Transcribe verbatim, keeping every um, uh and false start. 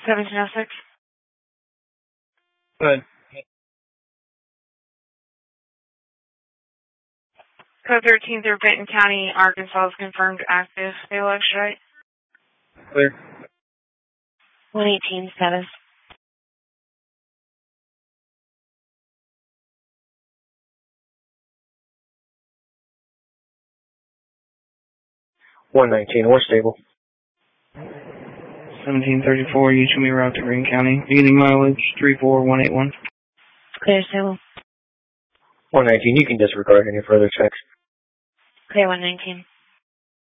seventeen oh six. Good. Code thirteen through Benton County, Arkansas is confirmed active. Fatal extradite. Clear. one eighteen status. one nineteen, we're stable. seventeen thirty-four, you show me route to Greene County. Beginning mileage three four one eight one. Clear, stable. one nineteen, you can disregard any further checks. Clear, one nineteen.